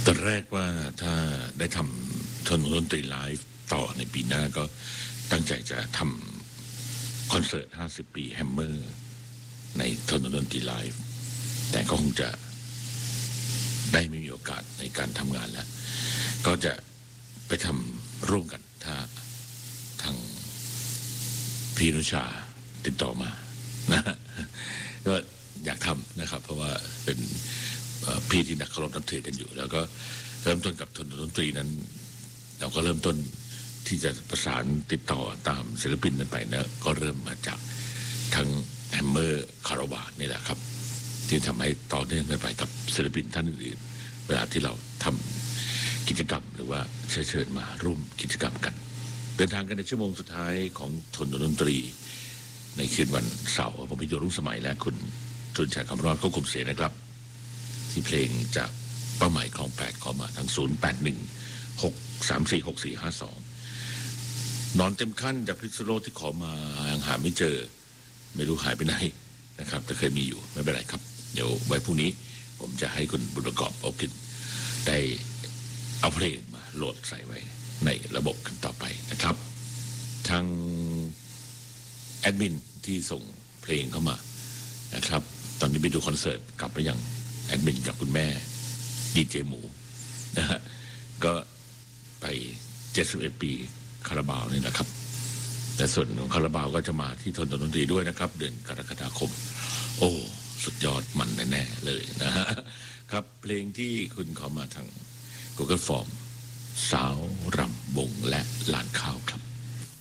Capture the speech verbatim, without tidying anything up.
ตอนแรกว่าถ้าได้ทำทนดนตรีไลฟ์ต่อในปีหน้าก็ตั้งใจจะทำคอนเสิร์ตห้าสิบปีแฮมเมอร์ในทนดนตรีไลฟ์แต่ก็คงจะได้ไม่มีโอกาสในการทำงานแล้วก็จะไปทำร่วมกันถ้าทางพี่นุชาติดต่อมานะก็อยากทำนะครับเพราะว่าเป็นพี่ที่นักเคารพนับถือกันอยู่แล้วก็เริ่มต้นกับทนดนตรีนั้นเราก็เริ่มต้นที่จะประสานติดต่อตามศิลปินนั้นไปนะก็เริ่มมาจากทั้งแฮมเมอร์คาราบานี่แหละครับที่ทำให้ต่อเนื่องกันไปกับศิลปินท่านอื่นเวลาที่เราทำกิจกรรมหรือว่าเชิญเชิญมาร่วมกิจกรรมกันเดินทางกันในชั่วโมงสุดท้ายของทนดนตรีในคืนวันเสาร์ผมพิโยรุ่งสมัยและคุณทุนชัยคำรอดควบคุมเสียงนะครับที่เพลงจากเป้าหมายของแปดขอมาทั้งศูนย์แปดหนึ่งหกสามสี่หกสี่ห้าสองนอนเต็มขั้นจากพิษณุโลกที่ขอมายังหาไม่เจอไม่รู้หายไปไหนนะครับแต่เคยมีอยู่ไม่เป็นไรครับเดี๋ยวไว้พรุ่งนี้ผมจะให้คุณบุญประกอบเอากินได้เอาเพลงมาโหลดใส่ไว้ในระบบกันต่อไปนะครับทางแอดมินที่ส่งเพลงเข้ามานะครับตอนนี้ไปดูคอนเสิร์ตกลับไปยังแอดมินกับคุณแม่ดีเจหมูนะฮะก็ไปเจ็ดสิบเอ็ดปีคาราบาวนี่นะครับแต่ส่วนของคาราบาวก็จะมาที่ทนดนตรีด้วยนะครับเดือนกรกฎาคมโอ้สุดยอดมันแน่ๆเลยนะฮะครับเพลงที่คุณขอมาทาง Google Form สาวรำวงและลานข้าวครับ